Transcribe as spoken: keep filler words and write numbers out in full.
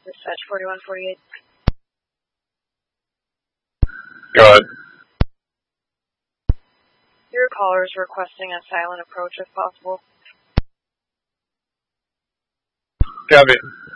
Dispatch forty-one forty-eight. Go ahead. Your caller is requesting a silent approach if possible. Copy.